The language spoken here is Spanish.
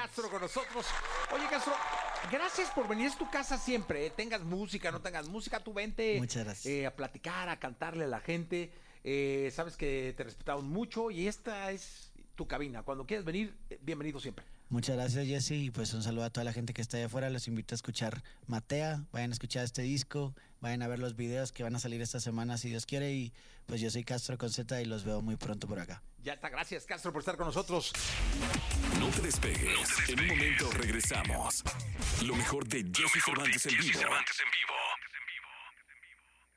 Castro con nosotros. Oye, Castro, gracias por venir. Es tu casa siempre. Tengas música, no tengas música, tú vente. Muchas gracias. A platicar, a cantarle a la gente. Sabes que te respetamos mucho y esta es tu cabina. Cuando quieras venir, bienvenido siempre. Muchas gracias, Jesse, y pues un saludo a toda la gente que está allá afuera. Los invito a escuchar Matea, vayan a escuchar este disco, vayan a ver los videos que van a salir esta semana si Dios quiere, y pues yo soy Castro con Z y los veo muy pronto por acá. Ya está, gracias Castro por estar con nosotros. No te despegues, en un momento regresamos. Lo mejor de Jesse Cervantes en vivo.